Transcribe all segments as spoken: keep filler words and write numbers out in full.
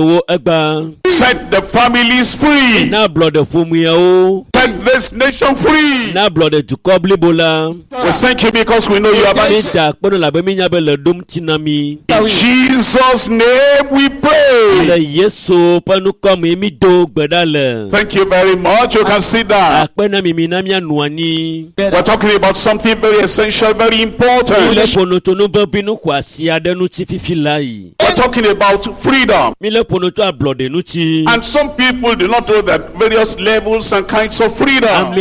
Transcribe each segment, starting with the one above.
Set the families free. Set this nation free. We thank you because we know you are mighty. In Jesus' name we pray. Thank you very much. You can sit down. We're talking about something very essential, very important. We're talking about freedom. And some people do not know that various levels and kinds of freedom. I'm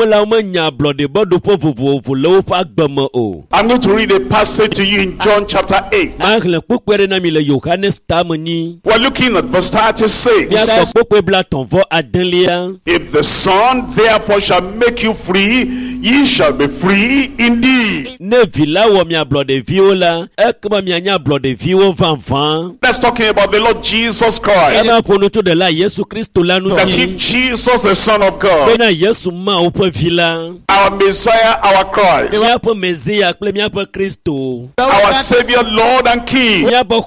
going to read a passage to you in John chapter eight. We're looking at verse thirty-six. If the Son therefore shall make you free, ye shall be free indeed. That's talking about the Lord Jesus Christ. That if Jesus, the Son of God, our Messiah, our Christ, our Savior, Lord and King,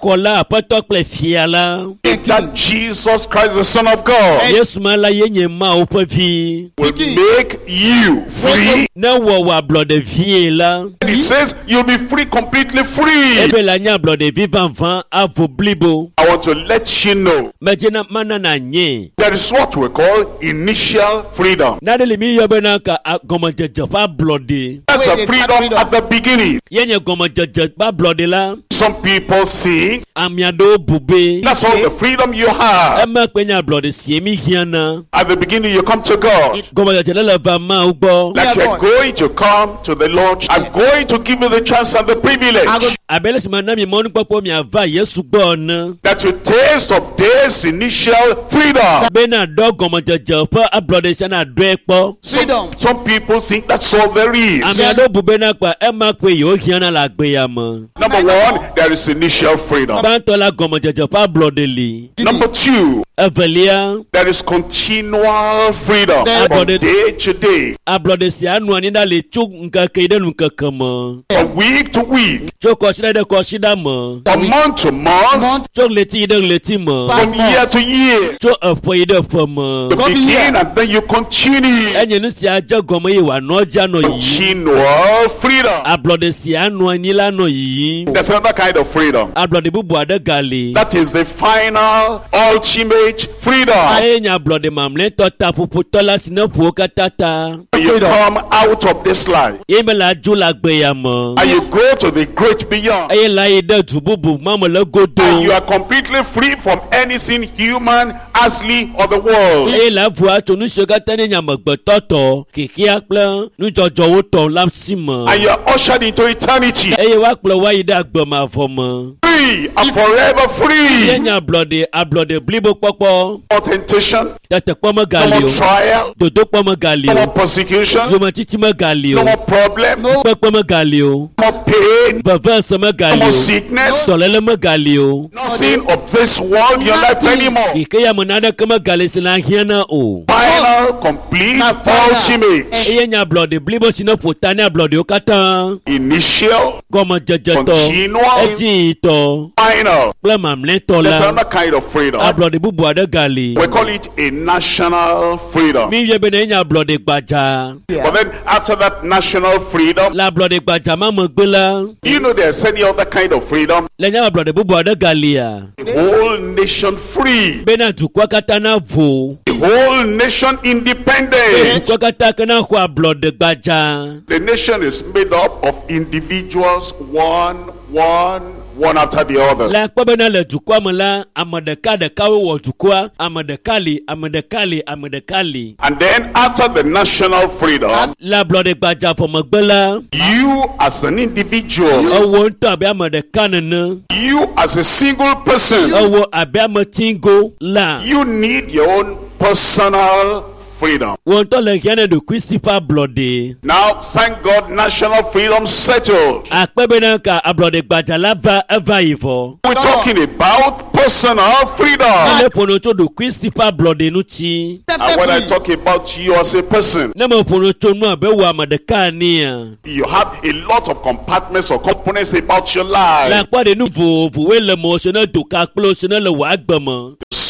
if that Jesus Christ, the Son of God, will make you free, and it says you'll be free, completely free. I want to let you know there is what we call initial freedom. That's a freedom at the beginning. Some people see that's all the freedom you have. At the beginning you come to God, like you're going to come to the Lord. I'm going to give you the chance and the privilege that you taste of this initial freedom. Some, some people think that's all there is. Number one, there is initial freedom. Number two, there is continual freedom from day to day, from week to week, from month to month, from year to year. You begin and then you continue. Continual freedom. There's another kind of freedom. That is the final, ultimate freedom. When you come out of this life and you go to the great beyond, and you are completely free from anything human, earthly, or the world. And you are ushered into eternity. Free and forever free. No temptation, no more trial, no more persecution, no more problem, no more pain, no more sickness, nothing of this world in your life anymore. Final, complete, ultimate, initial, continual, final. There's another kind of freedom. We call it a national freedom. But then after that national freedom, you know there's any other kind of freedom. The whole nation free. The whole nation independent. The nation is made up of individuals, one, one, one after the other. And then after the national freedom, you as an individual, you as a single person, you need your own personal freedom. Now, thank God, national freedom settled. We're talking about personal freedom. And when I talk about you as a person, you have a lot of compartments or components about your life.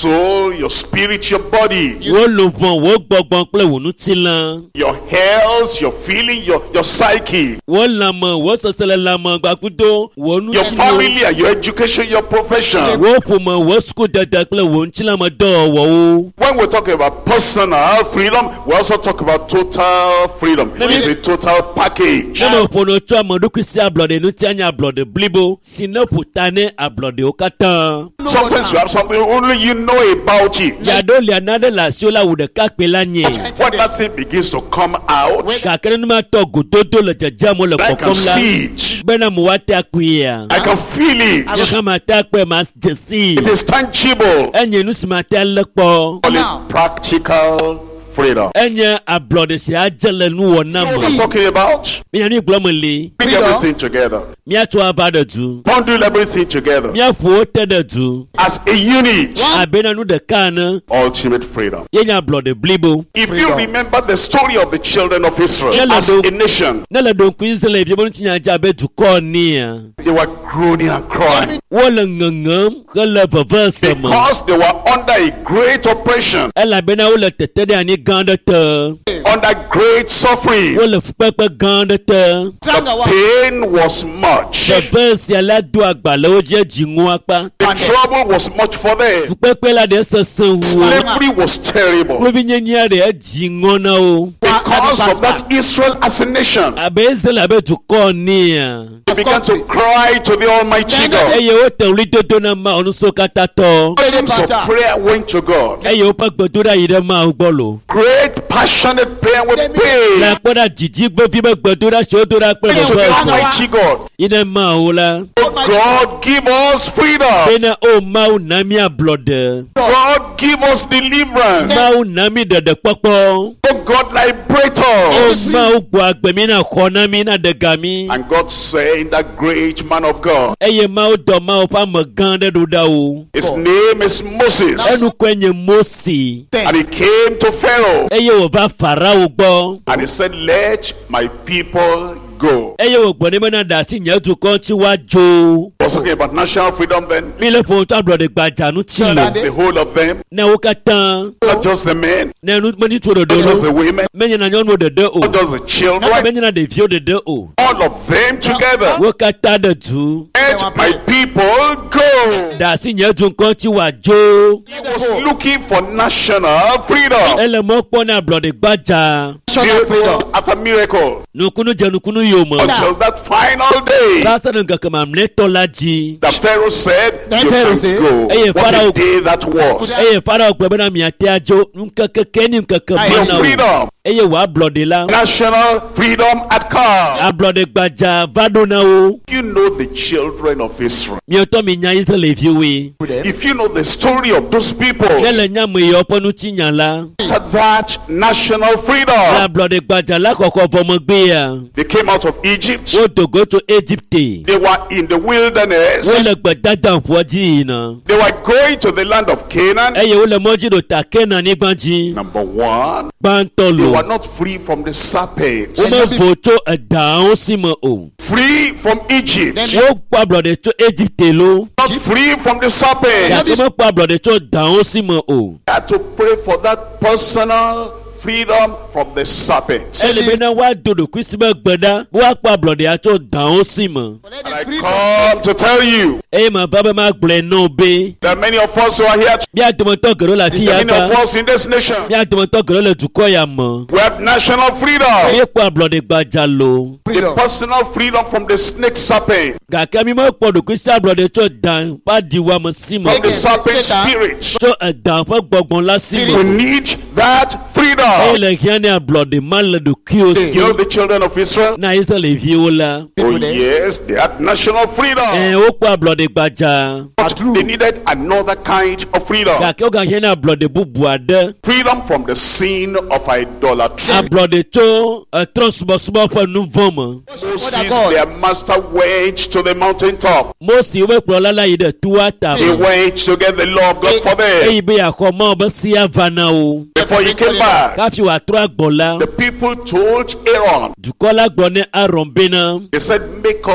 soul, your spirit, your body. Wo lo von, wo gbọgbọn kple wo nutilan. Your health, your feeling, your, your psyche. Wo lamọ, wo sọsẹlẹ lamọ gbakudo, wo nutilan. Your family and your education, your profession. Wo fomọ, wo sukuu dada kple wo nutilamọ dọwọ wo. When we talk about personal freedom, we also talk about total freedom. It's a total package. Nínú òfòrò tó àmọ̀dúkú sí àblọ̀dẹ̀ ní tí a yàn àblọ̀dẹ̀ blibo, sinopù ta ní àblọ̀dẹ̀ òkà tán. Sometimes you have something only you know about it. Yàdó lè anádé là sí ọ̀la wùdẹ̀ kápẹ́ lányẹ̀. When that thing begins to come out, Kàkẹ́rẹ́ ní ma tọ́ gòdòdó lè jẹjẹ́ àmọ́ lè I can kọ̀kọ́ ńlá. see it. Bẹ́ẹ̀ni mo wá tẹ́ àpè yà. I can feel it. Yẹ ká máa tẹ́ àpè máa jẹ sí. It is tangible. Ẹ̀yìn inú sì máa tẹ́ lẹ́pọ̀. Call it practical freedom. Ẹ̀yìn àblọ̀dẹ̀ sì á jẹ́lẹ̀ nù wọ̀ náà What I'm mọ̀. talking about, Mi yàn ní ìgbọ́mọ̀ lé. bring everything together. Mi à tó abádẹ̀ dù. Bundle everything together Mi à fò ó tẹ́ dẹ̀ dù. as a unit. Àbẹ̀nánú dẹ̀ káàná. Ultimate freedom. Yẹ̀yìn àblọ̀dẹ̀ blibo. If you remember the story of the children of Israel as a nation, Nala don Queensland if you want to nyanja be to call near. they were groaning and crying Wala ngangam kala perverse man. because they were under a great oppression, Ela bena wala tete de ani ganda te. under great suffering. Wala fpepe ganda te. The pain was much. Perverse ya la do agbala oje jingu akpa. The trouble was much for them. Fpepe la de se senwo. Slavery was terrible Provinya nya de jingo na o. because of that Israel as a nation. Abeze la be to call near. They began to cry to the Almighty God. Eye o te ri dodo na ma onu so kata to. Names of prayer went to God. Eye o pa gbodura yire ma gbolo. Great passionate prayer with pain La poda jiji gbo fi be gbodura shodura pe to the mo. Almighty God. Ine ma o la. God, give us freedom. Bena o ma o nami a blood. God, give us deliverance. Ma o nami de de popo. Oh God, liberate O us. ma o gbo agbemi na kona mi na de gami. And God said, that great man of God, Eye ma o do ma o pa mo gande do da o. his name is Moses, Enu kwenye Mosi. and he came to Pharaoh, Eye o ba Farao gbo. and he said, let my people go. Eye o gbo ni me na da si yen tu kon ti wa jo. I was talking about national freedom then. Mi le fo ta blood gba janu ti That's lo. the whole of them, Na o ka tan. not just the men, Na nu mo ni to do not just the do. women, Menye na nyon mo de de o. not just the Na children, menye na de fio de de o. all of them together. Wo ka ta de tu. Let my people go. Da si yen tu kon ti wa jo. He was looking for national freedom. Ele mo pon na blood gbaja. Miracle after miracle Nukunu je nukunu yo mo. until that final day Rasa nga kama mleto laji. that Pharaoh said, you Pharaoh can said, go. Hey, What Pharaoh- a day that was. Eye Farao kwebe na miate ajo. Nka kekeni nka Your kemana o. freedom, Eye wa blood la. national freedom had come. A blood gbaja vado na o. You know the children of Israel. Mi oto mi nya Israel efiwe. If you know the story of those people, Yele nya mo yo ponu ti nya la. to that national La freedom, blood gbaja la koko fomo gbe ya. they came out of Egypt. O to go to Egypt. They They were in the wilderness. le gbada dan foji na. They were going to the land of Canaan. Eye o le moji do ta kena ni gbanji. Number one, they Bantolo. were not free from the serpents. O me foto down simo o. Free from Egypt. Wo pa blood to Egypt lo. Not free from the Ya serpent. to me pa blood to down simo o. Had to pray for that personal freedom from the serpents. Ele be na wa dodo kwisibe gbada. Wa pa blood ya to down simo. And I come to tell you E ma baba ma gble no be. that many of us who are here, Bi adomoto gero la fi ya many of ka. us in this nation, Bi adomoto gero le duko ya mo. we have national freedom. E pa blood gbaja lo. The personal freedom from the snake serpent, Ga ka mi mo po do kwisi blood to down pa di wa mo simo. from the serpent spirit. To a down pa gbogbon la We simo. need that freedom. Ele kiani a blood mal do You know kiosi. the children of Israel? Na Israel evi o la. Oh yes, they had national freedom. Eh o pa blood gbaja. But they needed another kind of freedom. Ga ke o ga kiani a blood bubu ade. Freedom from the sin of idolatry. A blood to a transmosmo for nu vom. Moses, their master, went to the mountaintop. Mosi we pro la la ide tuata. He went to get the law of God for them. E be akomo be si avana o. Before he came back, Ka fi wa tro agbola. the people told Aaron, Dukola gbone Aaron bena. they said, make us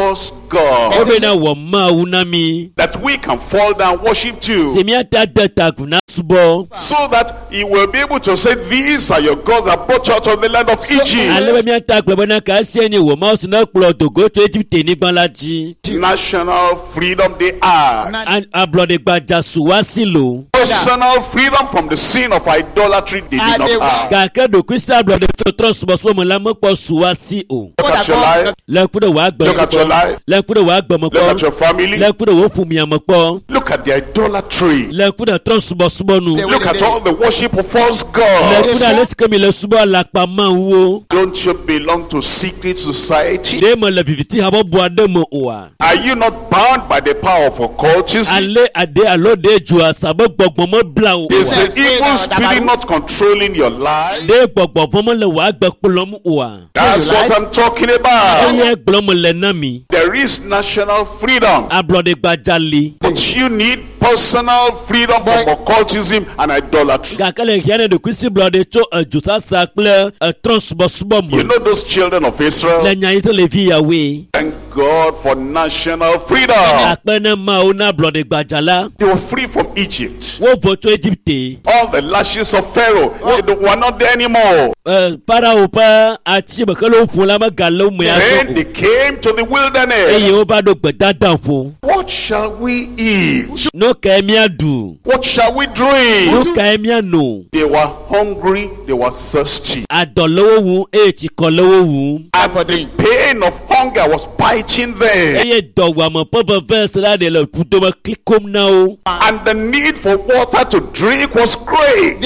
God. That we can fall down, worship too. So that he will be able to say, these are your gods that brought you out of the land of Egypt. National freedom they are. Personal freedom from the sin of idolatry they did not have. Look at your life. Look at your life. Look at your family. Look at the idolatry. Look at all the worship of false gods. Don't you belong to secret society? Are you not bound by the power of occultism? Is the evil spirit not controlling your life? That's what I'm talking about. There is national freedom, but you need personal freedom from occultism and idolatry. You know those children of Israel? Thank God for national freedom. They were free from Egypt. All the lashes of Pharaoh, they were not there anymore. Then they came to the wilderness. What shall we eat? What shall we drink? They were hungry, they were thirsty. And the pain of hunger was biting them. And the need for water to drink was great.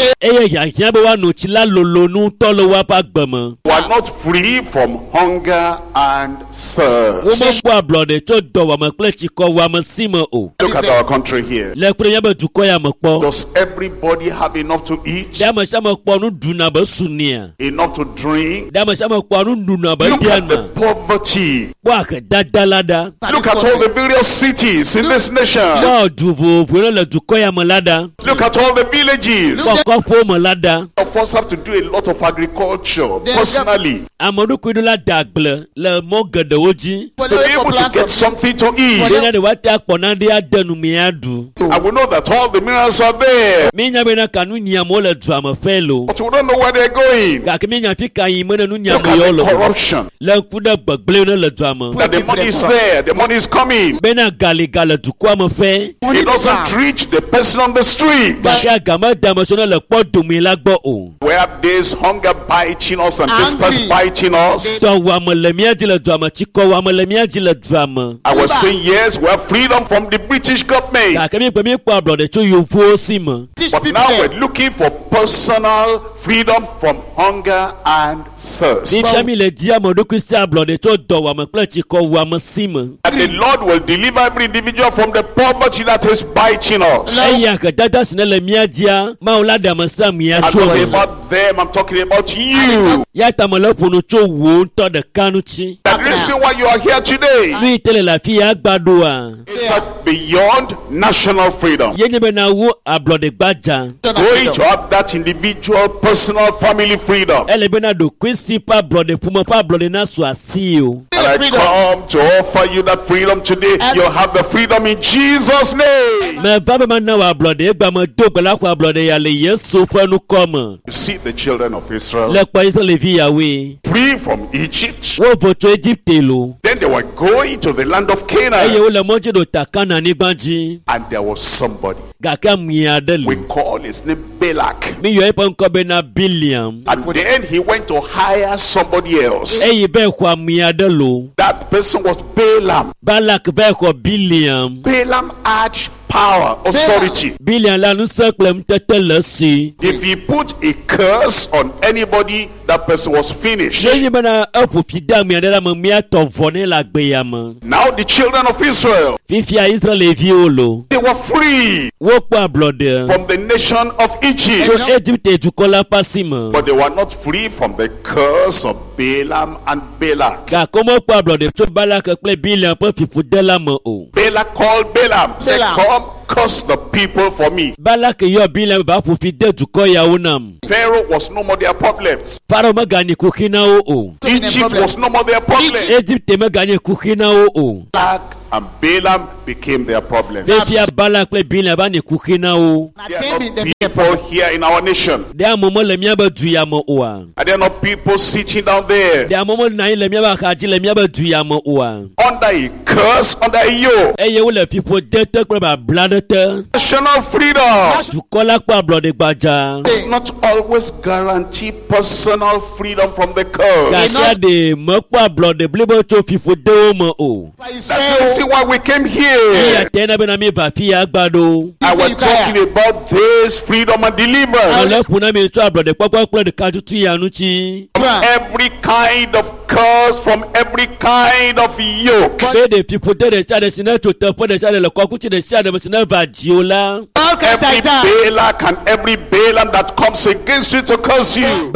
We are not free from hunger and thirst. Look at our country here. Does everybody have enough to eat? Enough to drink? Look at the poverty. Look at all the various cities in this nation. Look at all the villages. Of us have to do a lot of agriculture personally to be able to get something to eat. I will know that all the mirrors are there, but we don't know where they're going. Look at the corruption. That the money is there, the money is coming. It doesn't reach the person on the street. We have this hunger biting us and distance biting us. I was saying yes, we have freedom from the British government. But now we're looking for personal freedom from hunger and thirst. That the Lord will deliver every individual from the poverty that is biting us. I'm talking about them, I'm talking about you. The reason why you are here today is that beyond national freedom, going to have that individual personal family freedom. And I come to offer you that freedom today. You have the freedom in Jesus' name. You see the children of Israel free from Egypt. Then they were going to the land of Canaan. And there was somebody. We call his name Balak. And then he went to hire somebody else. That person was Balaam. Balaam had power, authority. If he put a curse on anybody, that person was finished. Now the children of Israel, they were free from the nation of Egypt, but they were not free from the curse of Balaam and Balak. Balak called Balaam, said, come curse the people for me. Balak yo Bilam ba fufi de duko ya unam. Pharaoh was no more their problem. Pharaoh magani kukina o. Egypt was no more their problem. Egypt magani kukina o. Balak and Balaam became their problem. There are not people here in our nation. Are there not people sitting down there under a curse, under a yoke? National freedom does not always guarantee personal freedom from the curse. That's the why we came here. I was talking about this freedom and deliverance from every kind of curse, from every kind of yoke. Every Balak and every Balaam that comes against you to curse you.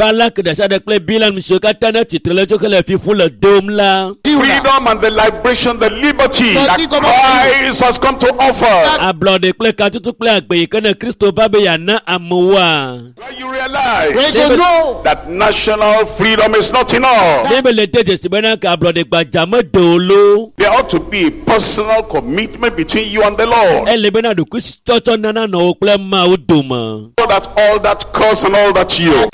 Freedom and the liberation, the liberty that Christ has come to offer. When you realize that national freedom is not enough, there ought to be a personal commitment between you and the Lord, so that all that curse and all that yoke,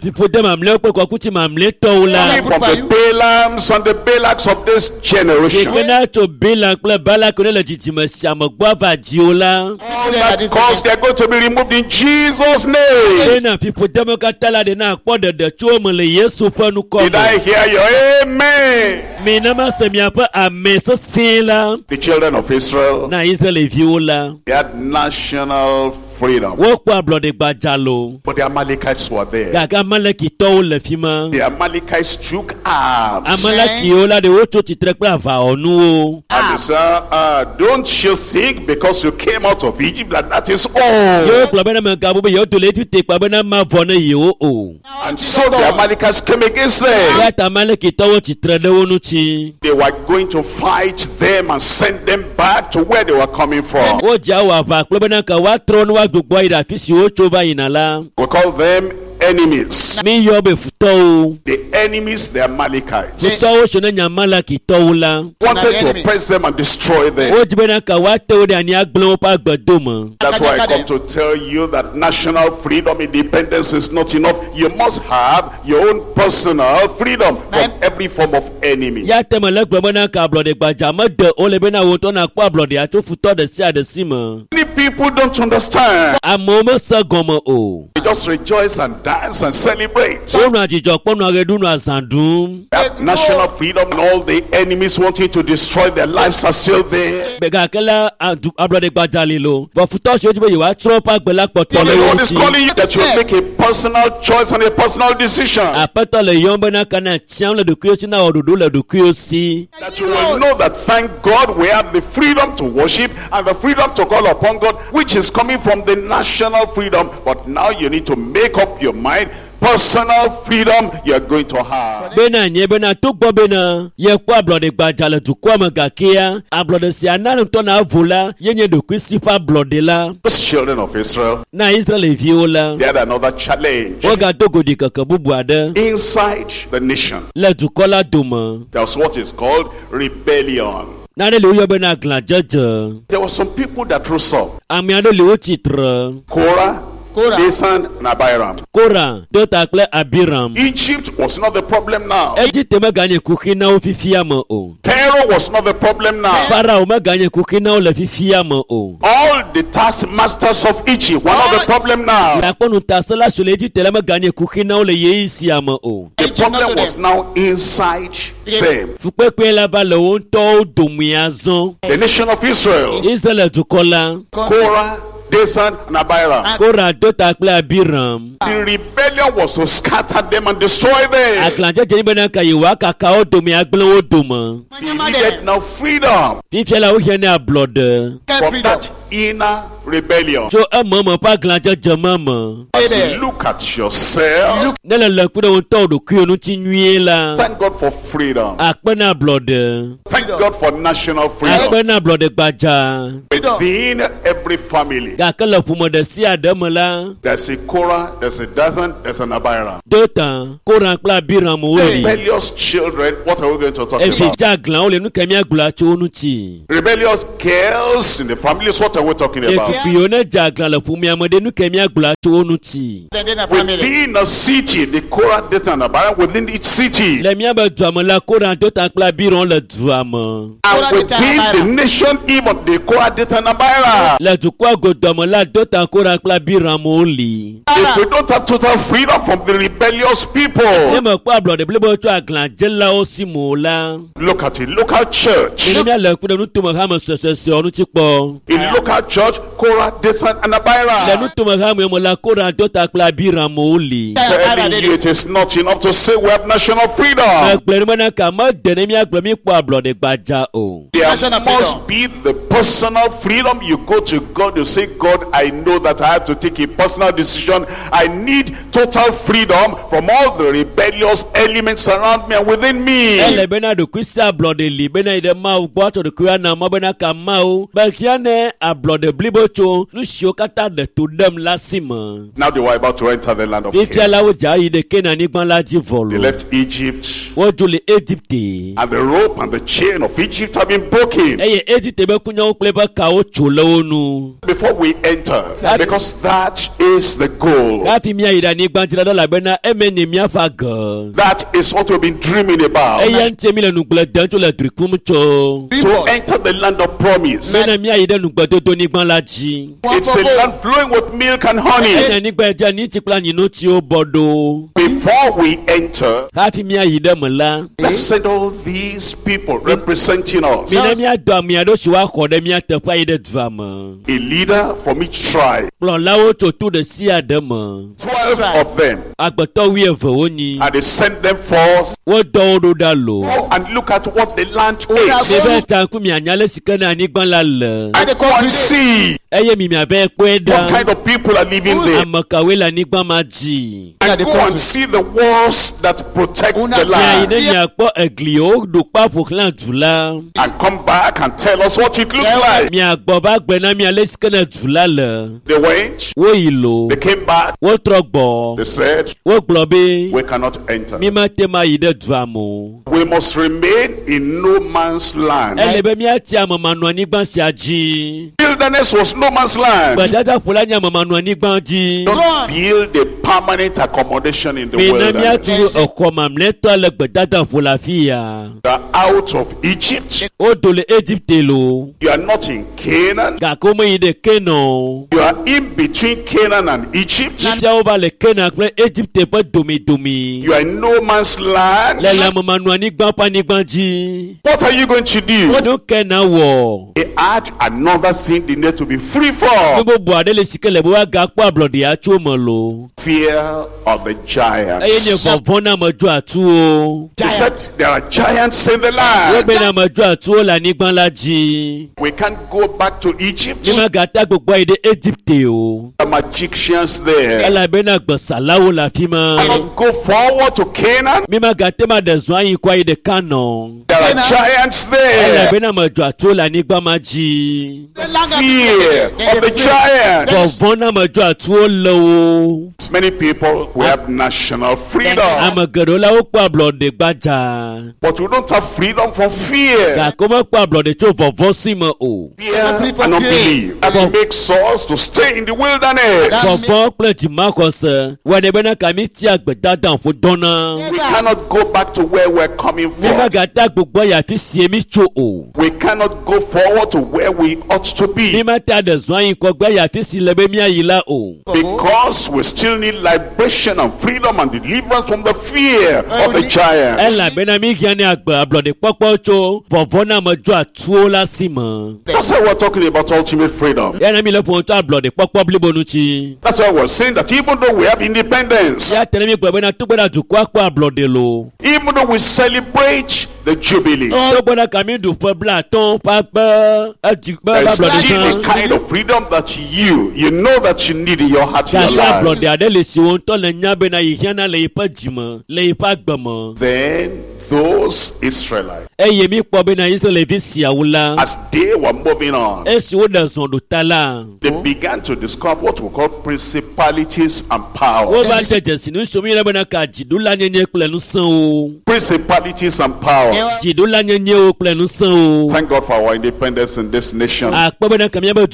from the Balaams and the Balaks of this generation, all that curse, they are going to be removed in Jesus' name. Did I hear your amen? The children of Israel, they had national freedom, but the Amalekites were there. The Amalekites took arms, and they said, uh, don't you think because you came out of Egypt that that is all? And so the Amalekites came against them. They were going to fight them and send them back to where they were coming from. We call them enemies. The enemies, the Amalekites, wanted to oppress them and destroy them. That's why I come to tell you that national freedom, independence is not enough. You must have your own personal freedom from every form of enemy. Many people don't understand. They just rejoice and dance and celebrate. That national freedom and all the enemies wanting to destroy their lives are still there. The Lord is calling you that you make a personal choice and a personal decision. That you will know that, thank God, we have the freedom to worship and the freedom to call upon God, which is coming from the national freedom. But now you need to make up your mind. Personal freedom you are going to have. Those children of Israel, they had another challenge. Inside the nation, there was what is called rebellion. There were some people that rose up. Korah, Dathan and Abiram. Egypt was not the problem now. Pharaoh was not the problem now. All the taskmasters of Egypt were not the problem now. The problem was now inside them. The nation of Israel, Korah, Dathan and Abiram. The rebellion was to scatter them and destroy them. They needed now freedom from that inner rebellion. So a mama pa glanja jamama. As you look at yourself, nela la kuda won todo ku onu ti nwie la. Thank God for freedom. Akpena blood. Thank God for national freedom. Akpena blood gbaja. Within every family, Gakala fumo de si adamala. there's a Korah, there's a Dathan, there's an Abiram. Dota Korah kla biram wo. Rebellious children, what are we going to talk E fi about? jaglan o le nu kemi agula cho onu ti. Rebellious girls in the families, what are we talking about? E fi ona jaglan la fumi amade nu kemi agula cho onu ti. Within a city, the Korah, Dathan, and Abiram, within each city. Le mi aba duamala Korah Dota kla biram le duama. And within the nation, even the Korah, Dathan, and Abiram. La tukwa go duamala Dota Korah kla biram oli. If we don't have total freedom from the rebellious people, Ne me kwa blood blebo cho aglan jela o si mo la. look at it, local church. Ni mi ala kuda nu tuma ha se se se onu ti po. In local church, Korah, Dathan, and Le Abiram. nu tuma ha mo la Korah Dota kla biram oli. Telling you it is not enough to say we have national freedom. Agbere mana ka ma dene mi agbe mi kwa blood gbaja o. There must be the personal freedom. You go to God, you say, God, I know that I have to take a personal decision. I need total freedom from all the rebellious elements around me and within me. Ele bena do kwisa blood li bena ide ma ugbo to do kwa na ma bena ka ma o. Ba kiane a blood blibo cho nu shio kata de to dem lasima. Now they were about to enter the land of Iti Canaan. ala wo ja ide Kenan ni gban laji They volo. left Egypt, Wo jule Egypte. and the rope and the chain of Egypt have been broken Eye Egypte be kunya o kleba ka o chole onu. before we enter, because that is the goal. Ka fi mi ayida ni gban tira dola bena eme ni mi afa gan. That is what we've been dreaming about. Eye nte mi le nu gble dan cho le drikum cho. To enter the land of promise. Bena mi ayida nu gbe dodo ni gban laji. It's a land flowing with milk and honey. Eye ni gbe ja ni ti plan yinu ti o bodo. Before we enter, Ka fi mi ayida mo la. let's send all these people representing us. Mi na mi ado ami ado shi wa ko de mi atefa ayide drama. A leader from each tribe. Plan lawo to to de si adama. Twelve of them. Agbeto wi evo oni. And they sent them forth. Wo do do da lo. Go and look at what the land Be is. be tan ku mi anyale sikana ni gban la le. And go and see Eye mi mi abe pe what da. kind of people are living there. Amakawe la ni gban ma ji. And go and see the walls that protect the Ya land. ide mi akpo egli o do pa fo clan dula. And come back and tell us what it looks like. Mi agbo ba gbe na mi ale sikana dula le. They went. Wo ilo. They came back. Wo trogbo. They said, Wo globe. we cannot enter. Mi ma te ma ide duamo. We must remain in no man's land. Ele be mi ati amama no ani gban si aji. Wilderness was no man's land. Gbadada fula ni amama no ani gban ji. Don't build a permanent accommodation in the Mi na mi atu wilderness. oko mamleto le gbadada fula fiya. You are out of Egypt. O dole Egypte lo. You are not in Canaan. Gako mo ide Kenan. You are in between Canaan and Egypt. Tia o ba le Kenan kle Egypte pe domi domi. You are in no man's land. Le la mama no ani gban pa ni gban ji. What are you going to do? O do Kenan wo. They add another thing they need to be free Ni from. bo bo ade le sikele bo wa ga po ablode ya chu mo lo. Fear of the Eye ni giants. vovon na mo ju atu o. They said there are giants in the Wo land. be na mo ju atu o la ni gban la ji. We can't go back to Egypt. Ni ma gata gbogbo ide Egypte o. The magicians there. Ela be na gbasala wo la fi ma. Cannot go forward to Canaan. Mi ma gata ma de zwan yi kwa ide Kanon. There are giants Ela there. be na mo ju atu o la ni gban ma ji. Fear of the giants. Vovon na mo ju atu o lo o. Many people who have national freedom, Amagero la o po ablode gbaja. but we don't have freedom from fear. Gako mo po ablode cho vovon si mo o. Fear and unbelief. That makes us to stay in the wilderness. Vovon plenty makose. Wene be na kami ti agbedada fo dona. We cannot go back to where we're coming Mi ma from. gata gbogbo ya fi si emi cho o. We cannot go forward to where we ought to Mi be, ma ta de zwan yi ko gbe ya fi si lebe mi ayi la o. because we still need liberation and freedom and deliverance from the fear of the giants. Ela be na mi gian ni agbe ablode popo cho. Vovon na mo ju atuo la si mo. That's why we're talking about ultimate freedom. Ya na mi le fo to ablode popo blibo nu chi. That's why we're saying that even though we have independence, Ya tele mi gbe be na tu gbe na ju kwa kwa ablode lo. even though we celebrate the Jubilee. There's still a kind of freedom that you, you know that you need in your heart, in your life. Then those Israelites, as they were moving on, they began to discover what we call principalities and powers. Principalities and powers. Thank God for our independence in this nation. Thank God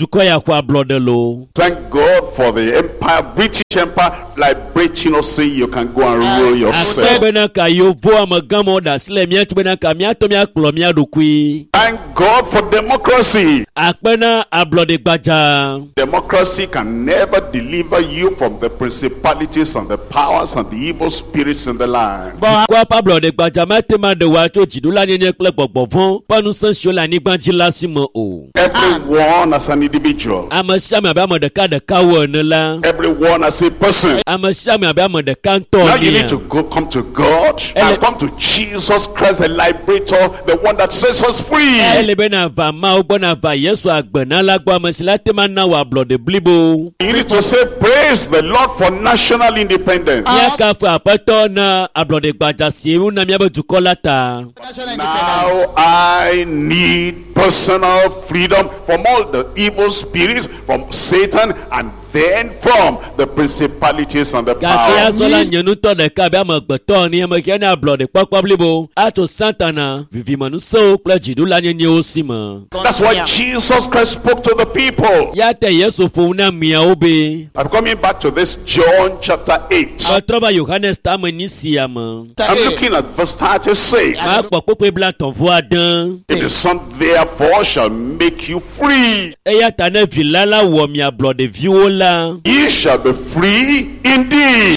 for the empire, British Empire, liberating us, saying you can go and rule yourself. Thank God for democracy. Democracy can never deliver you from the principalities and the powers and the evil spirits in the land. Everyone as an individual. Everyone as a person. Now you need to go come to God and come to Jesus Christ, the liberator, the one that sets us free. You need to say, praise the Lord for national independence. Now I need personal freedom from all the evil spirits, from Satan, and then from the principalities and the powers. That's why Jesus Christ spoke to the people. I'm coming back to this John chapter eight. I'm looking at verse thirty-six. If the Son therefore shall make you free, ye shall be free indeed.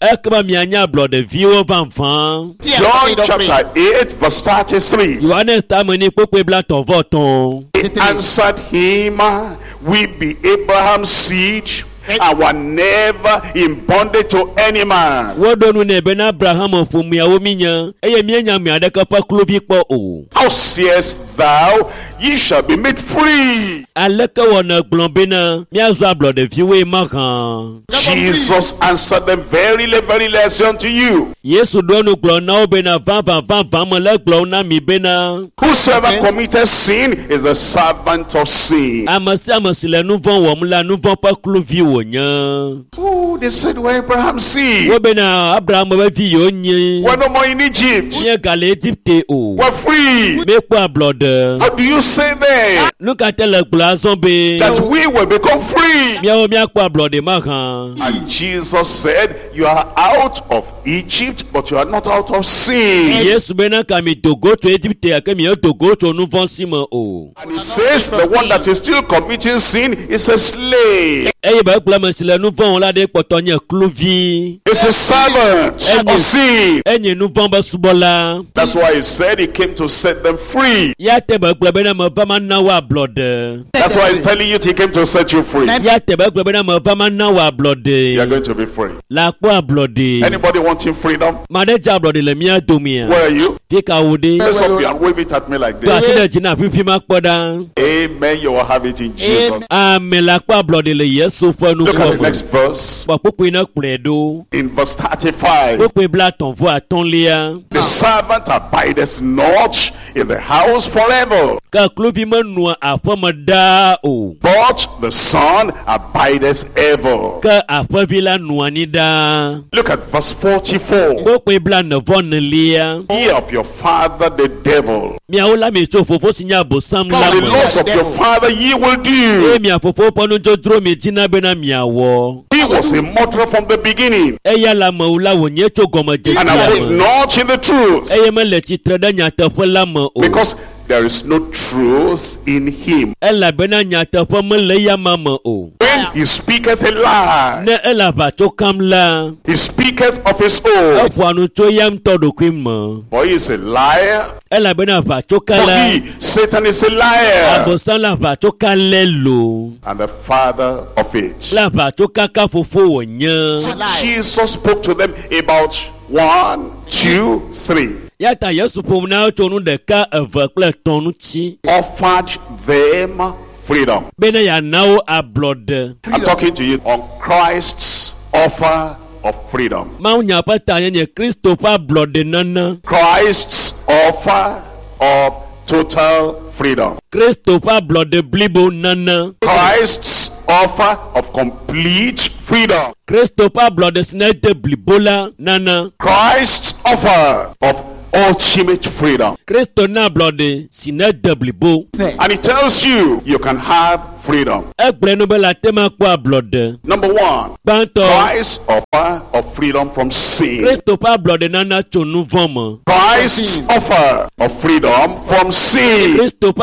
John chapter eight verse thirty-three. He answered him, we be Abraham's seed, and were never in bondage to any man. How sayest thou, ye shall be made free? Jesus answered them, verily, verily, I say unto you, whosoever committed sin is a servant of sin. Oh, they said, we're Abraham's seed. We're no more in Egypt. We're free. How do you say then that we will become free? And Jesus said, you are out of Egypt, but you are not out of sin. And he says, the one that is still committing sin is a slave. It's a servant of sin. That's why he said he came to set them free. That's why he's telling you he came to set you free. You are going to be free. Anybody wanting freedom? Where are you? Let's up you and wave it at me like this. Amen. You will have it in Jesus. Look at the next verse. In verse thirty-five. The servant abideth not in the house forever, but the Son abideth ever. Look at verse forty-four. Ye of your father the devil, the laws of your father ye will do. He was a murderer from the beginning, and abode not in the truth, because there is no truth in him. When he speaketh a lie, he speaketh of his own, for he is a liar. For he, Satan, is a liar, and the father of it. So Jesus spoke to them about one, two, three. Yata Yesu pomna chonu deka eve kple tonu chi. Offered them freedom. Bene ya now a blood. I'm talking to you on Christ's offer of freedom. Maunya pata nye Christopher blood nana. Christ's offer of total freedom. Christopher blood blibo nana. Christ's offer of complete freedom. Christopher blood snake blibola nana. Christ's offer of ultimate freedom. Christo na blood snake blibo. And it tells you you can have freedom. Number one, Christ's offer of freedom from sin. Christ's offer of freedom from sin.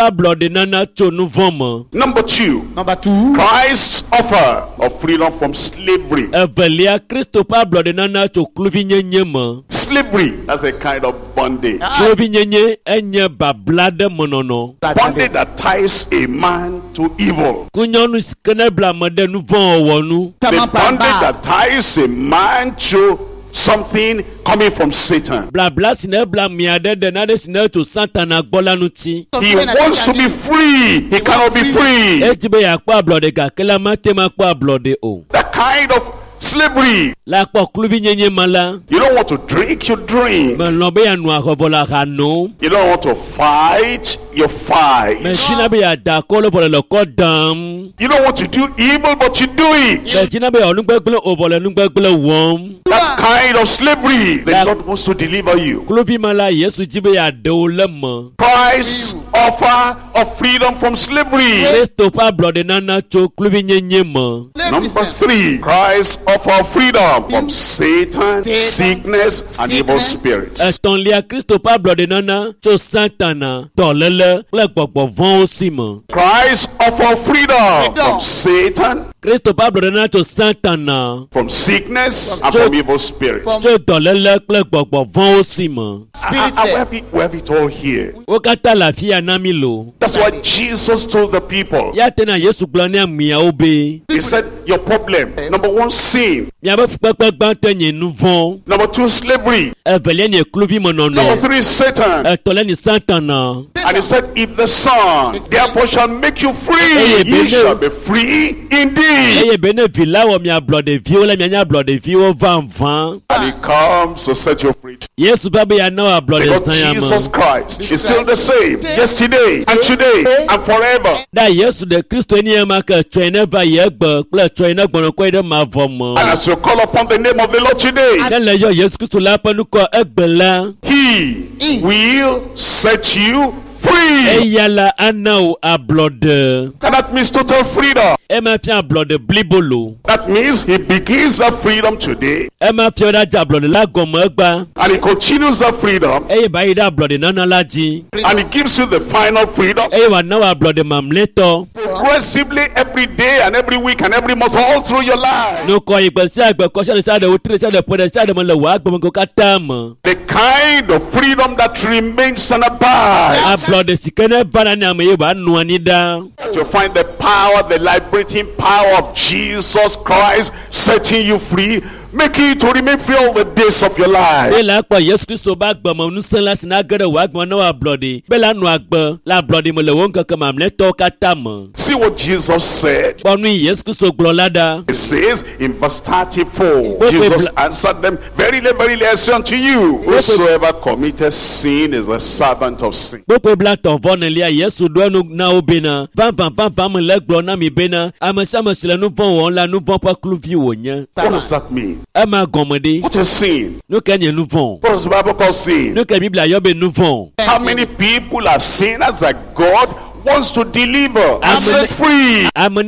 Number two, Number two, Christ's offer of freedom from slavery. Slavery, that's a kind of bondage. Bondage that ties a man to evil. The bondage that ties a man to something coming from Satan. He wants to be free. He cannot be free. That kind of slavery. You don't want to drink, you drink. You don't want to fight, you fight. You don't want to do evil, but you do it. That kind of slavery, the Lord wants to deliver you. Christ's offer of freedom from slavery. Number three, Christ's offer of freedom from Satan, sickness, and evil spirits. Christ offer freedom from Satan, from sickness, and from evil spirits. I, I, I have it, we have it all here. That's what Jesus told the people. He said, your problem, number one, sin. Number two, slavery. Number three, Satan. And he said, if the Son therefore shall make you free, ye shall be free indeed. And he comes to set you free. Because Jesus Christ is still the same yesterday and today and forever. And as you call upon the name of the Lord today, He will set you free. That means total freedom. That means he begins that freedom today, and he continues that freedom, and he gives you the final freedom progressively every day and every week and every month all through your life. The kind of freedom that remains and abides. To find the power, the liberating power of Jesus Christ setting you free, making you to remain free all the days of your life. See what Jesus said. He says in verse thirty-four, Jesus answered them, verily, verily, I say unto you, whosoever committeth sin is the servant of sin. What does that mean? What is sin? What does the Bible call sin? How many people are sinners that God wants to deliver and set free?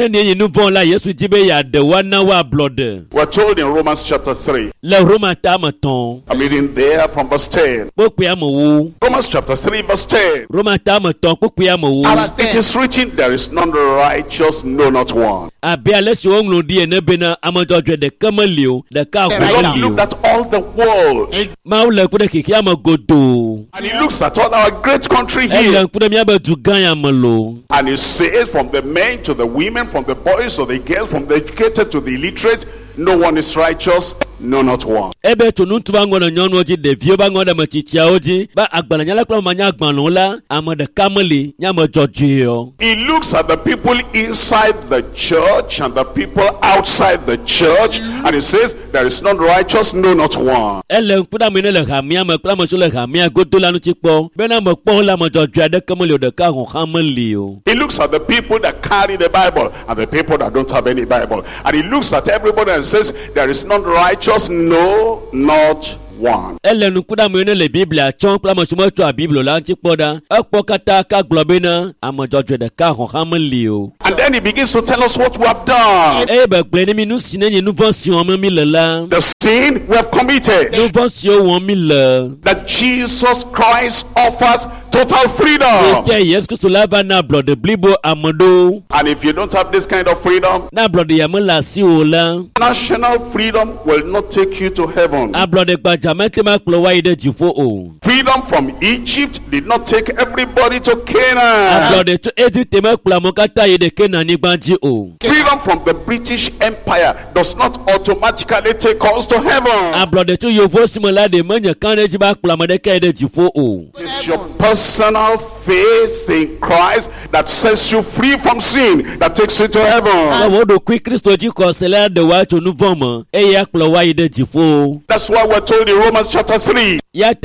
We're told in Romans chapter three. I'm reading there from verse ten. Romans chapter three verse ten. As it is written, there is none righteous, no, not one. The Lord looked at all the world, and he looks at all our great country here, and he says, from the men to the women, from the boys to the girls, from the educated to the illiterate, no one is righteous, know not one. Ebe tunu tuba ngono nyono ji de vio ba ngono machichia oji ba agbala nyala kwa manya agbanu la amade kamali nyama jojio. He looks at the people inside the church and the people outside the church, and he says, there is none righteous, no not one. Ele kuda mine le hamia me kula mo le hamia godola no tikpo bena mo kpo la mo jojia de kamali de ka ho hamali o. He looks at the people that carry the Bible and the people that don't have any Bible, and he looks at everybody and says, there is none righteous, no not one. Ele nukuda mo le Biblia chon kula mo sumo to a Bible la tikpo da akpo kata ka globena amo jojia de ka ho hamali o. And then he begins to tell us what we have done. The sin we have committed. That Jesus Christ offers total freedom. And if you don't have this kind of freedom, national freedom will not take you to heaven. Freedom from Egypt did not take everybody to Canaan. Freedom from the British Empire does not automatically take us to heaven. It is your personal faith in Christ that sets you free from sin, that takes you to heaven. That's why we're told in Romans chapter three.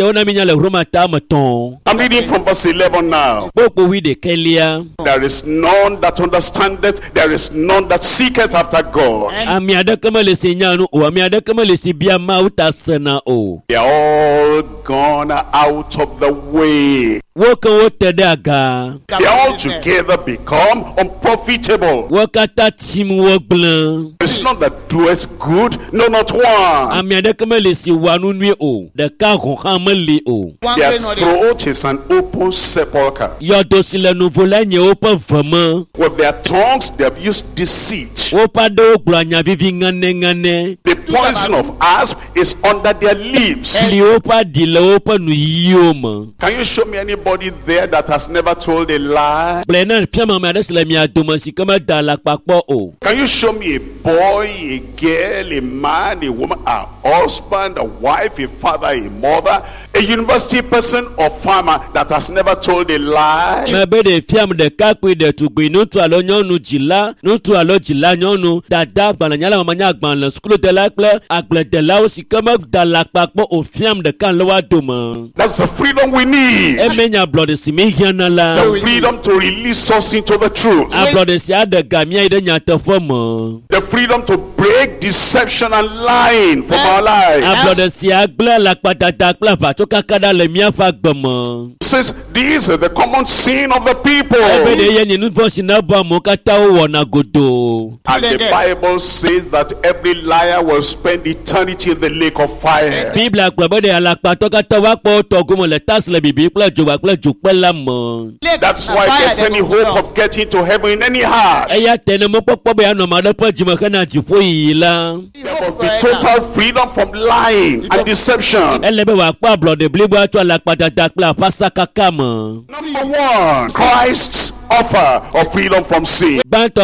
I'm reading from verse eleven now. There is none that understandeth, there is none that seeketh after God. They are all gone out of the way. They all together become unprofitable. There is none that doeth good, no not one. Their throat is an open sepulchre. With their tongues they have used deceit. The poison of asp is under their lips. Can you show me anybody there that has never told a lie? Can you show me a boy, a girl, a man, a woman, a husband, a wife, a father, a mother, a university person or farmer that has never told a lie? That's the freedom we need. The freedom to release us into the truth. The freedom to break deception and lying from our lives. Says these are the common sin of the people. And the Bible says that every liar will spend eternity in the lake of fire. That's why there's any hope of getting to heaven in any heart. There will be total freedom from lying and deception. Number one, Christ's offer of freedom from sin.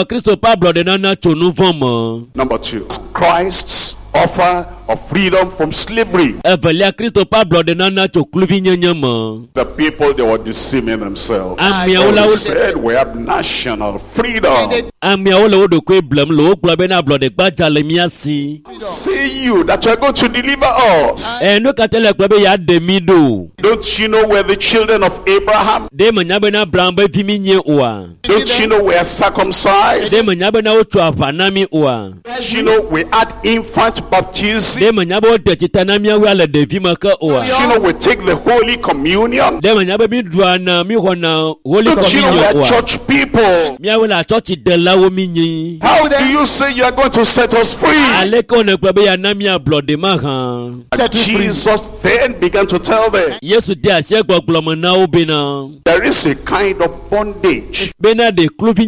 Number two, Christ's offer of freedom from slavery. The people, they were deceiving themselves. So they said we have national freedom. Say you that you are going to deliver us. Don't you know we're the children of Abraham? Don't you know we are circumcised? Don't you know we had infant baptism? Don't you know we take the Holy Communion? Don't you know we are church people? How do you say you are going to set us free? Jesus then began to tell them, there is a kind of bondage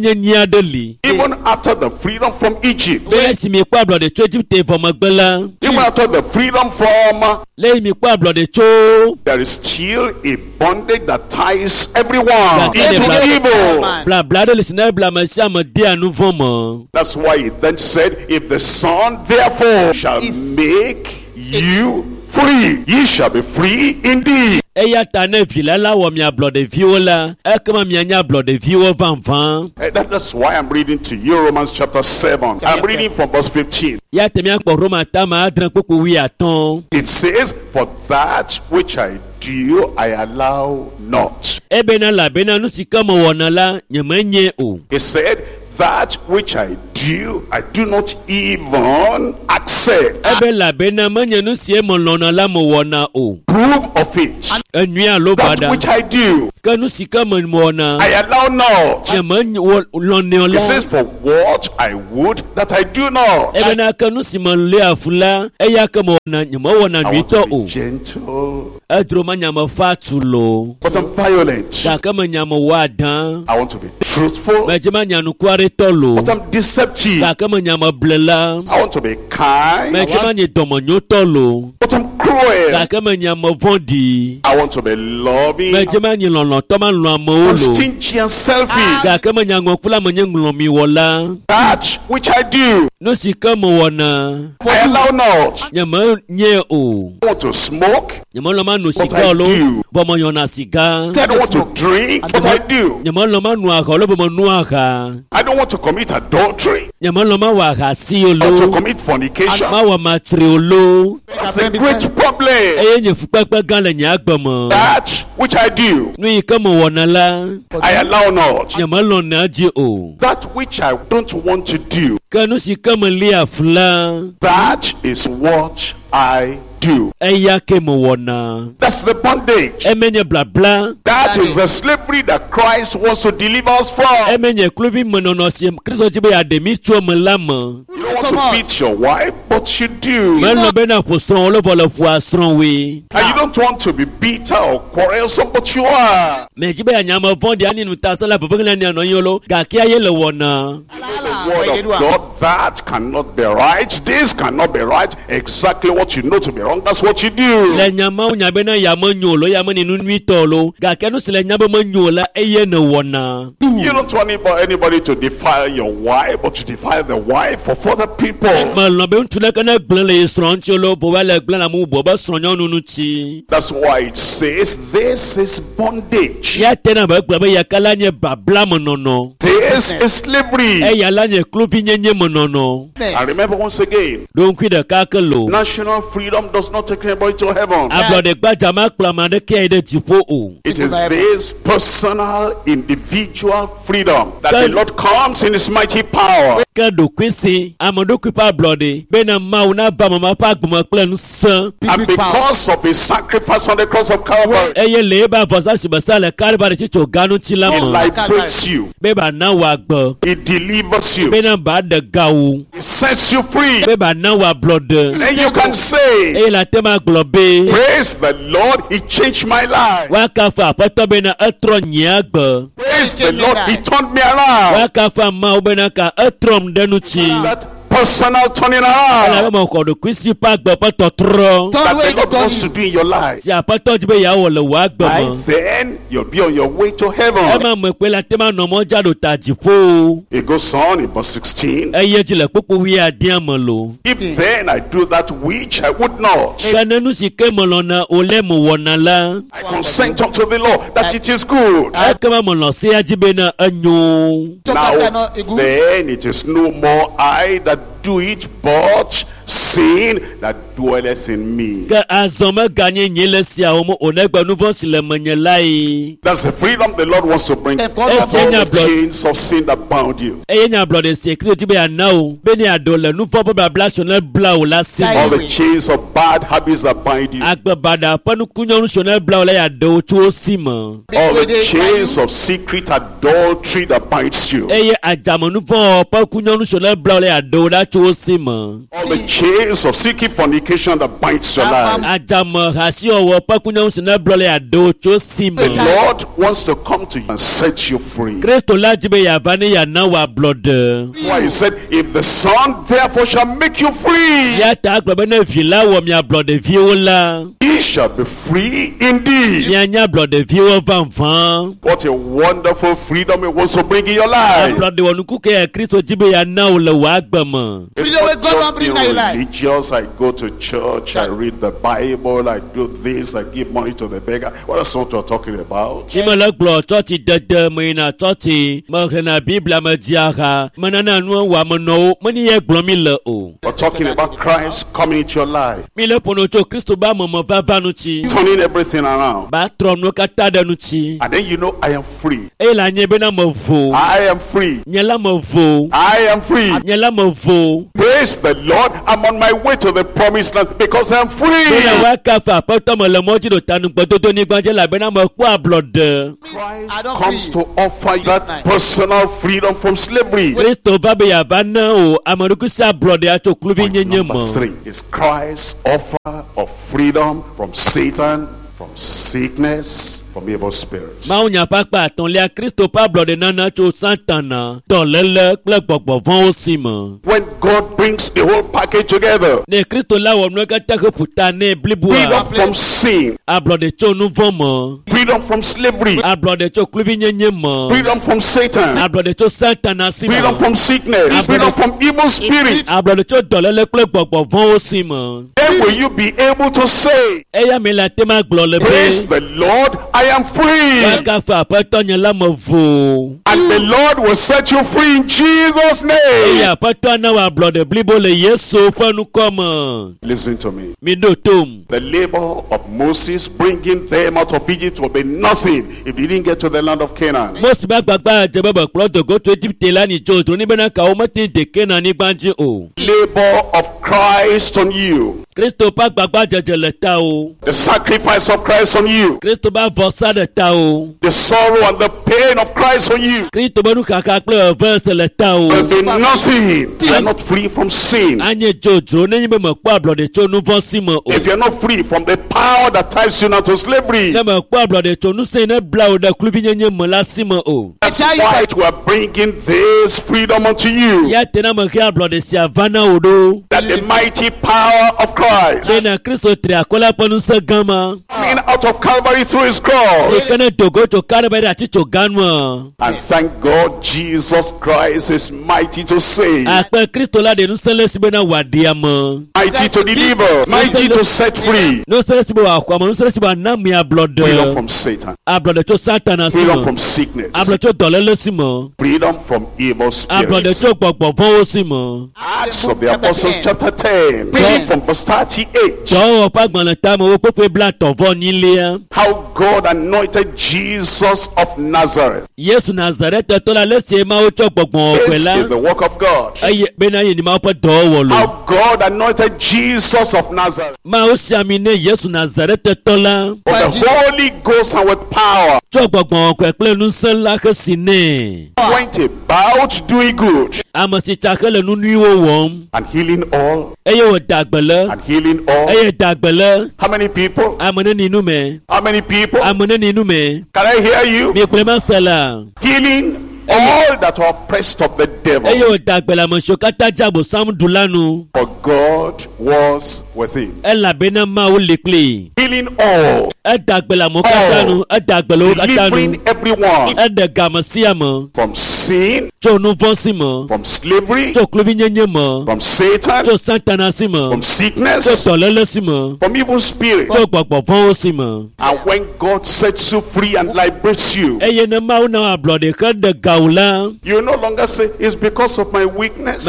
even after the freedom from Egypt. Even matter the freedom from, lẹ́yìn mi pa ablọ̀dẹ̀ tso. there is still a bondage that ties everyone into evil. Bla bla de listener bla ma si amade anu vọmọ. That's why he then said, if the Son therefore shall make you free, ye shall be free indeed. Eya ta ne vila la wọ mi ablọ̀dẹ̀ viwo la. E kama mi anya ablọ̀dẹ̀ viwo vanvan. That's why I'm reading to you Romans chapter seven. I'm reading from verse fifteen. Ya tẹ̀mí akpọ̀ Roma ta ma adran kpokpo wi atọ́n. It says, for that which I do, I allow not. Ebe na la be na nu si kama wọ na la nyẹmẹ nye o. He said, that which I do, I do not even accept. Ebe la be na ma nye nu si e mo lọ́nà la mo wọ na o. Prove of it. Ẹnuya ló That bada. which I do, Kanu si kama wọ na. I allow not. Nyẹmẹ lọ́nà It ọlọ́. says, for what I would that I do not. Ebe na kanu si ma le afula. Eya kama wọ na nyẹmẹ wọ na I want nuitọ to be o. gentle, Edro ma nyama fa tu lo. but I'm violent. Kaka ma nyama wa dan. I want to be truthful, Mẹjẹ ma nyanu kwari tọ lo. but I'm deceptive. Kaka ma nyama blela. I want to be kind, Mẹjẹ ma nye dọmọnyo tọ lo. but I'm cruel. Kaka ma nyama vọndi. I want to be loving, Mẹjẹ ma nye lọlọ tọ ma lọ amọ o I'm lo. stingy and selfish. Kaka ma nyangọ kula ma nye ŋlọ mi wọ la. That which I do, Nusi kama wọ na. I allow not. Nyama nye o. I want to smoke, Nyama lọ ma nu But sika I lo. do. Bọmọ yọ na siga. I don't want to drink, but I do. Nyama lọ ma nu aha lo bọmọ nu aha. I don't want to commit adultery Nyama lọ ma wà aha si o or to lo. commit fornication. Ma wà ma tiri o lo. That's a great problem. Eye nye fukpekpe gan le nye agbọmọ. That which I do, Nu yi kama wọ na la. I allow not. Nyama lọ na ji o. That which I don't want to do, Kanu si kama li afula. that is what I do. Eya ke mo wọ na. That's the bondage. Emenye bla bla. That is the slavery that Christ wants to deliver us from. Emenye kluvi menono si Kristo ti be ademi tu mo la mo. You don't want to beat your wife, but you do. Me lo be na po stron lo bolo fu astron we. And you don't want to be bitter or quarrelsome, but you are. Me ji be anyama vondi ani nu ta so la bebe na ni ano yin lo. Ga ki aye le wọ na. The word of God, that cannot be right. This cannot be right. Exactly what you know to be wrong, that's what you do. Le nyama o nyabe na ya mo nyo lo ya mo ni nu nwi to lo. Ga ke nu se le nyaba mo nyo la eye na wọ na. You don't want anybody, anybody to defile your wife, but to defile the wife of other people. Ma lo be ntu le kana gblan le stron ti lo bo wa le gblan la mu bo ba stron nyo nu nu ti. That's why it says this is bondage. Ya tena ba gblan be ya kala nye babla mo no no. This is slavery. E ya la nye klubi nye nye mo no no. And remember once again, Don kwi de ka ke lo. national freedom does not take anybody to heaven. Ablode gbaja ma kpla ma de ke de ti fo o. It is this personal, individual freedom that the Lord comes in His mighty power. Ke do kwisi amodo kwi pa ablode be na ma o na ba mama pa gboma kpla nu san. And because of His sacrifice on the cross of Calvary, Eye le ba vosa si basa le Calvary ti to ganu ti la He mo. liberates you. Be ba na wa gbo. He delivers you. Be na ba de ga o. He sets you free. Be ba na wa blood. And you can say, Eye la te ma globe. praise the Lord, He changed my life. Wa ka fa apoto be na etro nya gbo. Praise the Lord, He turned me around. Wa ka fa ma o be na ka etrom denu ti. That personal turning Ala around mo ko do kwisi pa gbo pa totro. that the Lord wants to do in your life. Si apoto ti be ya wo le wa gbo mo. Then you'll be on your way to Ẹ heaven. máa mọ̀ pé la tẹ́ máa nà ọmọ jáde tàjì fó. It goes on in verse sixteen. Ẹ yẹ tilẹ̀ pópó wí adé àmọ̀ lò. If then I do that which I would not, Kanenu sì ké mọ̀ lọ́nà olẹ́mu wọ̀nà la. I consent unto the Lord that it is good. Ẹ kẹ́ máa mọ̀ lọ sí ajíbe náà ẹ̀yọ́. Now then it is no more I that do it, but sin that dwelleth in me. Kẹ́ azọ̀mọ́ ganyé yín lẹ sí àwọn ọmọ onẹ́gbẹ̀nu fún sílẹ̀ mọ̀nyẹ́ láyé. That's the freedom the Lord wants to bring. All Yes, the chains of sin that bound you. Ẹ yẹ ní àbúrò ṣe kí ló ti bẹ̀ yà ná o. Bẹ́ẹ̀ ni àdọ̀lẹ̀ nu fọ́ bọ́bà bíláṣọ̀nà bílà o lásì. All the chains of bad habits that bind you. Agbẹ̀bàdà pẹ́nu kúnyọ́rù ṣọ̀nà bílà o lẹ́yà dọ̀ tí ó sì mọ̀. All the chains of secret adultery that binds you. Ẹ yẹ àjàmọ̀nu fún ọ pẹ́ kúnyọ́rù ṣọ̀nà bílà o lẹ́yà dọ̀ tí ó sì mọ̀. All the chains days of secret fornication that binds your life. The Lord wants to come to you and set you free. Why he said, if the Son therefore shall make you free, he shall be free indeed. What a wonderful freedom it was to bring in your life. It's not just being religious. I go to church, I read the Bible, I do this, I give money to the beggar. What is what you're talking about? We're talking about Christ coming into your life, turning everything around. And then you know, I am free. I am free. I am free. Praise the Lord. I'm on my way to the promised land because I'm free. Christ comes to offer you that personal freedom from slavery. Number three is Christ's offer of freedom from Satan, from sickness, from evil spirits. When God brings the whole package together, freedom from sin, freedom from slavery, freedom from Satan, freedom from sickness, freedom from evil spirits, then will you be able to say, praise the Lord, I am free. And the Lord will set you free in Jesus' name. Listen to me. The labor of Moses bringing them out of Egypt will be nothing if they didn't get to the land of Canaan. Labor of Christ on you. The sacrifice of Christ on you. The sorrow and the pain of Christ on you. There's been nothing. You are not free from sin. If you're not free from the power that ties you now to slavery, that's why we are bringing this freedom unto you. That the mighty power of Christ coming out of Calvary through his cross. And thank God Jesus Christ is mighty to save, mighty to deliver, mighty to set free. Freedom from Satan, freedom from sickness, freedom from evil spirits. Acts of the Apostles chapter ten, reading from verse thirty-eight. How God anointed Jesus of Nazareth. This is the work of God. How God anointed Jesus of Nazareth with the Holy Ghost and with power. Went about doing good and healing all. And healing all. How many people? How many people? Can I hear you? Healing all that are oppressed of the devil. For God was with him. Healing all. All. Delivering everyone from sin, from slavery, from Satan, from sickness, from evil spirit. And when God sets you free and liberates you, you no longer say, it's because of my weakness.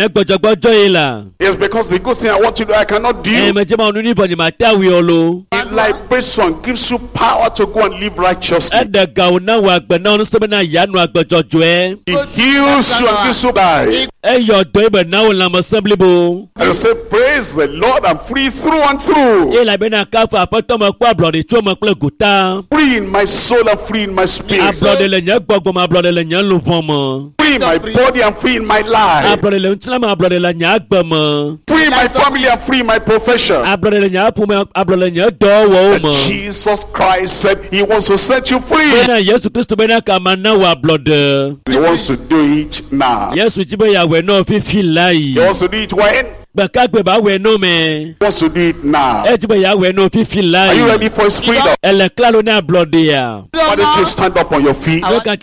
It's because the good thing I want to do I cannot do. It liberation gives you power to go and live righteously. It heals you and gives you life. And you say, praise the Lord, I'm free through and through. Free in my soul and free in my spirit. Free in my body and free in my life. Free my family and free my profession. And Jesus Christ said he wants to set you free. He wants to do it now. He wants to do it when? He wants to do it now. Are you ready for his freedom? Why don't you stand up on your feet?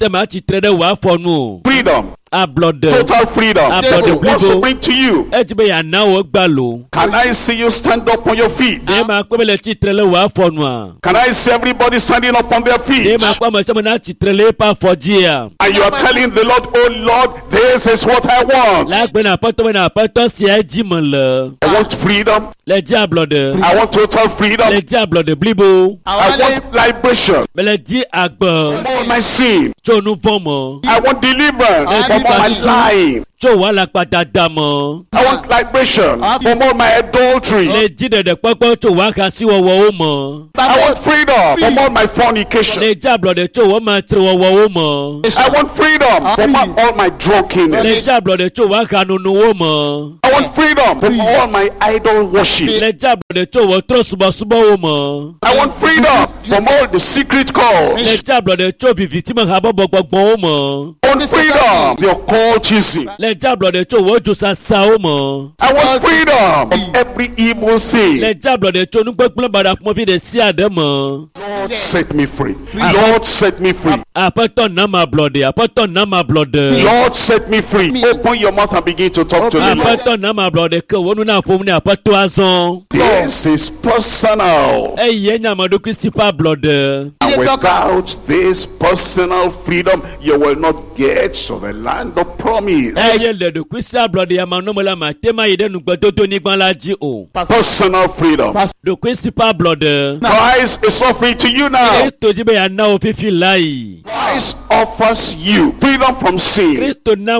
Freedom. Total freedom. He wants to bring to you. Can I see you stand up on your feet? Can I see everybody standing up on their feet? And you are telling the Lord, oh Lord, this is what I want. I want freedom. I want total freedom. I want liberation from all my sin. I want deliverance from all my lying. I want liberation from all my adultery. I want freedom from all my fornication. I want freedom from all my drunkenness. I want freedom from all my idol worship. I want freedom from all the secret calls. I want freedom from the occultism. I want freedom from every evil sin. Lord, set me free. Lord, set me free. Lord, set me free. Open your mouth and begin to talk to me. This is personal. And without this personal freedom, you will not get to the land of promise. Personal freedom. Christ is offering to you now. Christ offers you freedom from sin.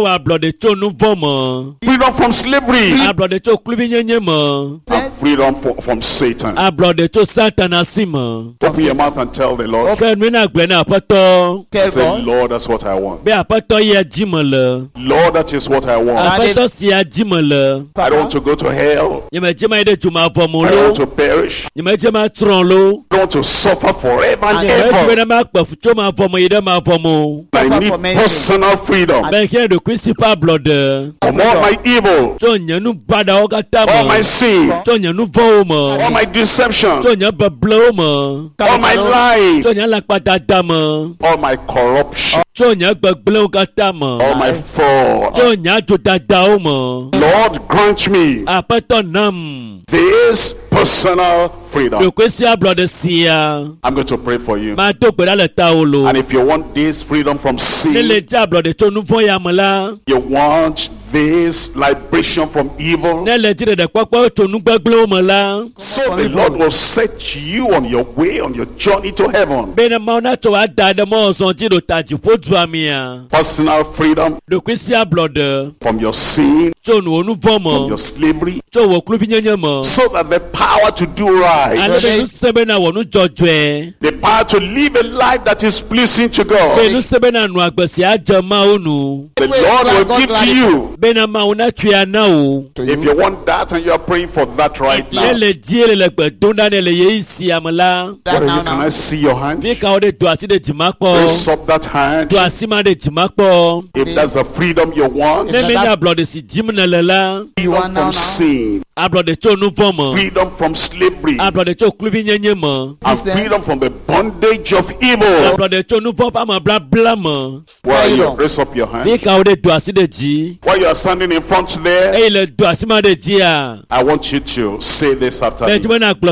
Freedom from slavery. And freedom for, from Satan. Open your mouth and tell the Lord. Say, Lord, that's what I want. Lord, that is what I want. I don't want to go to hell. I don't want to perish. I don't want to suffer forever and ever. I need personal freedom from all my evil, all my sin, all my deception, all my lying, all my corruption, all my fraud. Lord, grant me this personal freedom. I'm going to pray for you. And if you want this freedom from sin, you want this liberation from evil, so the Lord will set you on your way, on your journey to heaven. Personal freedom from your sin, from your slavery, so that the power to do right, the power to live a life that is pleasing to God, the Lord will give to you. If you want that and you are praying for that right now, what are you, can I see your hand? Raise up that hand. If that's the freedom you want, freedom from sin, freedom from slavery, and freedom from the bondage of evil. Where are you? Raise up your hand. While you are standing in front there, I want you to say this after me.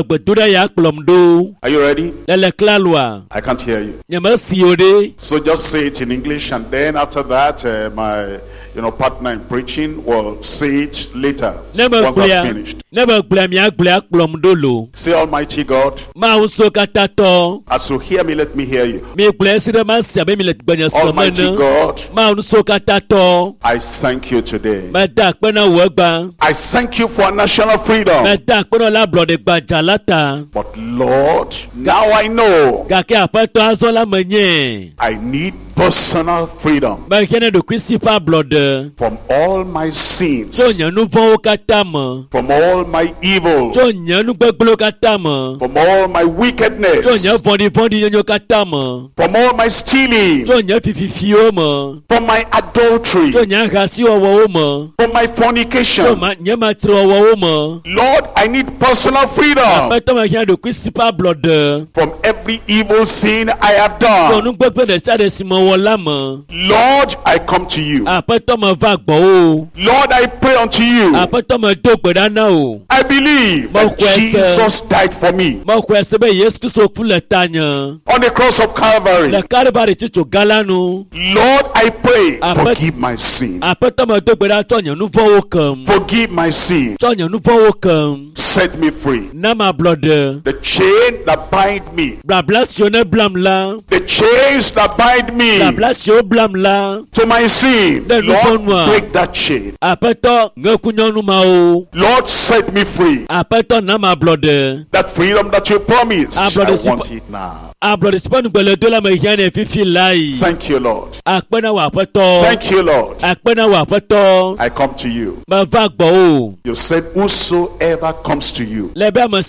Are you ready? I can't hear you. So just say it in English, and then after that, uh, my you know, partner in preaching will say it later. Never once clear. I've finished. Never clear me dolo. Say, Almighty God, Ma uso katato. as you hear me, let me hear you. Me blessed the master, me let banya Almighty God, Ma uso katato. I thank you today. Ma dak pena wagba. I thank you for national freedom. Ma dak pena la blood gbajalata. But Lord, now I know Gake apato azola menye. I need personal freedom Ba kene do Christopher blood. from all my sins, So nyanu fo katama. from all my evil, So nyanu gbeglo katama. from all my So wickedness, nya fondi fondi nyo katama. from all my stealing, So nya fififio mo. from my adultery, So nya gasi owo mo. from my So fornication. ma nya matro owo mo. Lord, I need personal freedom Apato ma kene do Christopher blood. from every evil sin I have So done. nu gbegbe de sade simo wola mo. Lord, I come to you. Apato ma va gbo o. Lord, I pray unto you. Apato ma do gbedana o. I believe that Jesus died for me Mo ko ese be Yesu Kristo ku le tanya. on the cross of Calvary. Le Calvary titu galanu. Lord, I pray, Amen. forgive my sin. Apato ma do gbeda tonya nu fo wo kan. Forgive my sin. Tonya nu fo wo kan. Set me free. Na ma blood. The chain that bind me, Bla bla si one blam la. the chains that bind me Bla bla si o blam la. to my sin, Then you Lord, don't want. break that chain. Apato ngekunyonu ma o. Lord, set me free. Apato na ma blood. That freedom that you promised, Ah, I brother, si- want it now. Ablo respond gbele do la ma hiane fifi lai. Thank you, Lord. Akpena wa apato. Thank you, Lord. Akpena wa apato. I come to you. Ma va gbo o. You said, whosoever comes to you, Lebe ma